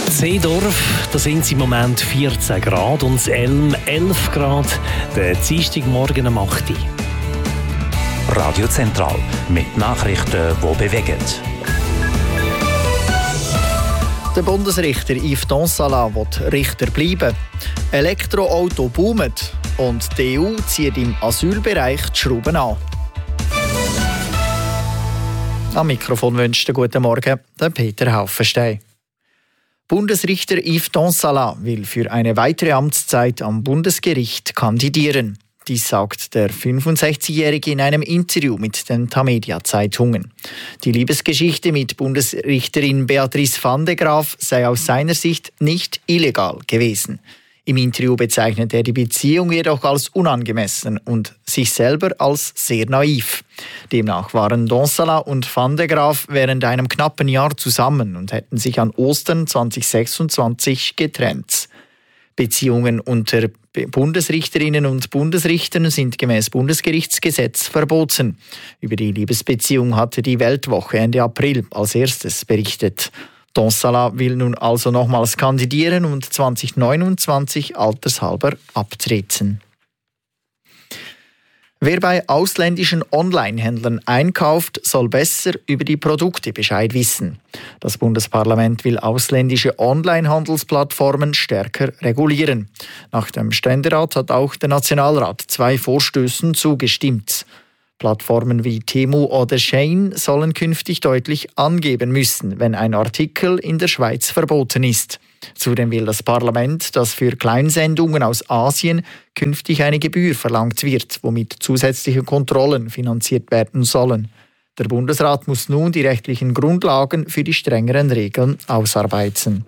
Seedorf, da sind es im Moment 14 Grad und in Elm 11 Grad. Der Dienstagmorgen am 8. Radio Zentral mit Nachrichten, die bewegen. Der Bundesrichter Yves Donsala will Richter bleiben. Elektroauto boomen und die EU zieht im Asylbereich die Schrauben an. Am Mikrofon wünscht guten Morgen der Peter Haufenstein. Bundesrichter Yves Donsala will für eine weitere Amtszeit am Bundesgericht kandidieren. Dies sagt der 65-Jährige in einem Interview mit den Tamedia-Zeitungen. Die Liebesgeschichte mit Bundesrichterin Beatrice van de Graaf sei aus seiner Sicht nicht illegal gewesen. Im Interview bezeichnet er die Beziehung jedoch als unangemessen und sich selber als sehr naiv. Demnach waren Donsala und van de Graaf während einem knappen Jahr zusammen und hätten sich an Ostern 2026 getrennt. Beziehungen unter Bundesrichterinnen und Bundesrichtern sind gemäß Bundesgerichtsgesetz verboten. Über die Liebesbeziehung hatte die Weltwoche Ende April als erstes berichtet. Donsala will nun also nochmals kandidieren und 2029 altershalber abtreten. Wer bei ausländischen Online-Händlern einkauft, soll besser über die Produkte Bescheid wissen. Das Bundesparlament will ausländische Online-Handelsplattformen stärker regulieren. Nach dem Ständerat hat auch der Nationalrat 2 Vorstößen zugestimmt. Plattformen wie Temu oder Shein sollen künftig deutlich angeben müssen, wenn ein Artikel in der Schweiz verboten ist. Zudem will das Parlament, dass für Kleinsendungen aus Asien künftig eine Gebühr verlangt wird, womit zusätzliche Kontrollen finanziert werden sollen. Der Bundesrat muss nun die rechtlichen Grundlagen für die strengeren Regeln ausarbeiten.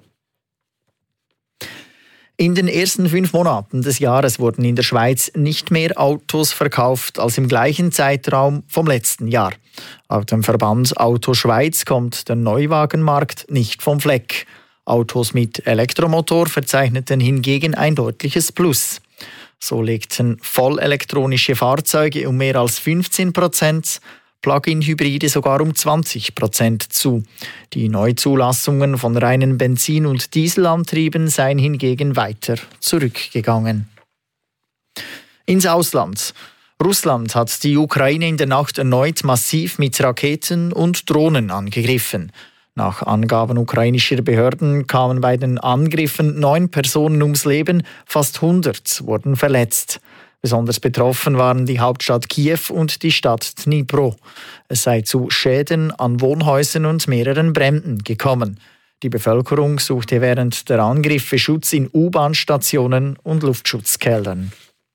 In den ersten 5 Monaten des Jahres wurden in der Schweiz nicht mehr Autos verkauft als im gleichen Zeitraum vom letzten Jahr. Laut dem Verband Auto Schweiz kommt der Neuwagenmarkt nicht vom Fleck. Autos mit Elektromotor verzeichneten hingegen ein deutliches Plus. So legten vollelektronische Fahrzeuge um mehr als 15%, Plug-in-Hybride sogar um 20% zu. Die Neuzulassungen von reinen Benzin- und Dieselantrieben seien hingegen weiter zurückgegangen. Ins Ausland. Russland hat die Ukraine in der Nacht erneut massiv mit Raketen und Drohnen angegriffen. Nach Angaben ukrainischer Behörden kamen bei den Angriffen 9 Personen ums Leben, fast 100 wurden verletzt. Besonders betroffen waren die Hauptstadt Kiew und die Stadt Dnipro. Es sei zu Schäden an Wohnhäusern und mehreren Bränden gekommen. Die Bevölkerung suchte während der Angriffe Schutz in U-Bahn-Stationen und Luftschutzkeldern.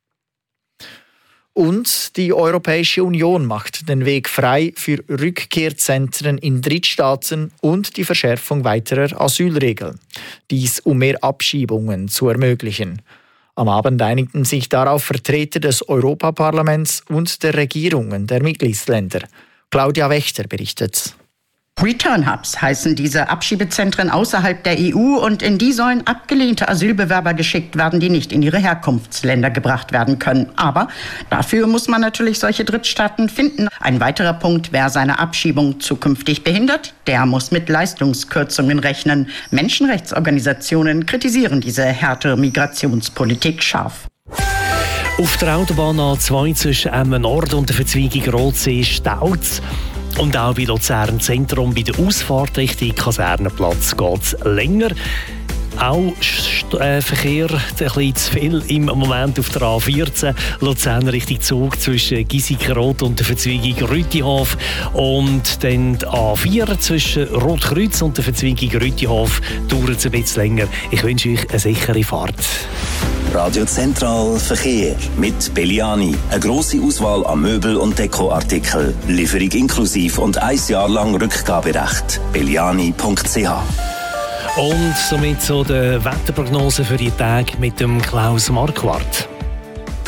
Und die Europäische Union macht den Weg frei für Rückkehrzentren in Drittstaaten und die Verschärfung weiterer Asylregeln. Dies, um mehr Abschiebungen zu ermöglichen. Am Abend einigten sich darauf Vertreter des Europaparlaments und der Regierungen der Mitgliedsländer. Claudia Wächter berichtet. Return Hubs heißen diese Abschiebezentren außerhalb der EU und in die sollen abgelehnte Asylbewerber geschickt werden, die nicht in ihre Herkunftsländer gebracht werden können. Aber dafür muss man natürlich solche Drittstaaten finden. Ein weiterer Punkt, wer seine Abschiebung zukünftig behindert, der muss mit Leistungskürzungen rechnen. Menschenrechtsorganisationen kritisieren diese härtere Migrationspolitik scharf. Auf der Autobahn A2 zwischen Emmen Nord und der Verzweigung Rotsee staut es. Und auch bei Luzern Zentrum bei der Ausfahrt Richtung Kasernenplatz geht es länger. Auch Verkehr ein bisschen zu viel im Moment auf der A14 Luzern Richtung Zug zwischen Giesikenrod und der Verzweigung Rütihof und dann die A4 zwischen Rotkreuz und der Verzweigung Rütihof dauert es ein bisschen länger. Ich wünsche euch eine sichere Fahrt. Radio Zentral Verkehr mit Belliani. Eine grosse Auswahl an Möbel- und Dekoartikeln. Lieferung inklusiv und 1 Jahr lang Rückgaberecht. belliani.ch. Und somit so die Wetterprognose für die Tage mit dem Klaus Marquardt.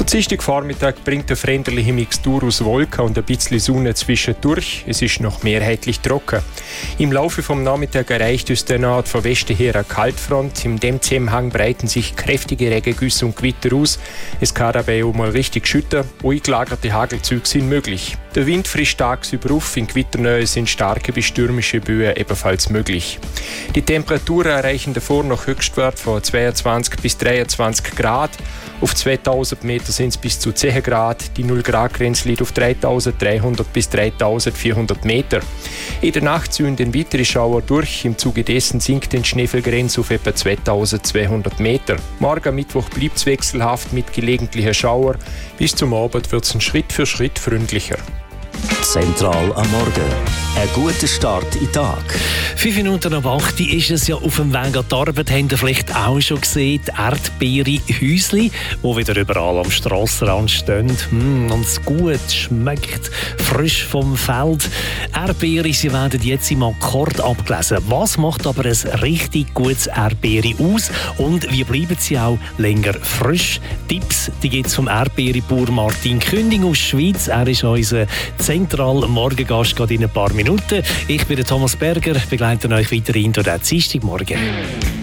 Der Dienstagvormittag bringt eine freundliche Mixtur aus Wolken und ein bisschen Sonne zwischendurch. Es ist noch mehrheitlich trocken. Im Laufe vom Nachmittag erreicht uns dann Art von Westen her eine Kaltfront. In dem Zusammenhang breiten sich kräftige Regengüsse und Gewitter aus. Es kann dabei auch mal richtig schütten. Eingelagerte Hagelzüge sind möglich. Der Wind frischt tagsüber auf. In Gewitternähe sind starke bis stürmische Böen ebenfalls möglich. Die Temperaturen erreichen davor noch Höchstwert von 22 bis 23 Grad. Auf 2000 Meter sind es bis zu 10 Grad. Die 0-Grad-Grenze liegt auf 3300 bis 3400 Meter. In der Nacht ziehen den weitere Schauer durch. Im Zuge dessen sinkt die Schneefallgrenze auf etwa 2200 Meter. Morgen Mittwoch bleibt es wechselhaft mit gelegentlichen Schauer. Bis zum Abend wird es Schritt für Schritt freundlicher. Zentral am Morgen. Ein guter Start in den Tag. 5 Minuten nach 8 ist es ja auf dem Weg an die Arbeit. Habt ihr vielleicht auch schon gesehen, die Erdbeere-Häusli, die wieder überall am Strassenrand stehen. Und es gut schmeckt, frisch vom Feld. Erdbeere, sie werden jetzt im Akkord abgelesen. Was macht aber ein richtig gutes Erdbeere aus? Und wie bleiben sie auch länger frisch? Tipps, die gibt es vom Erdbeerebauer Martin Künding aus Schweiz. Er ist unser zentraler Morgengast gerade in ein paar Minuten. Ich bin der Thomas Berger, begleite euch weiterhin durch den Dienstagmorgen.